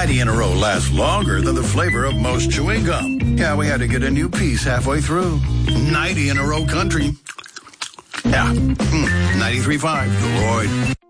90 in a row lasts longer than the flavor of most chewing gum. Yeah, we had to get a new piece halfway through. 90 in a row country. Yeah. 93.5, The Lloyd.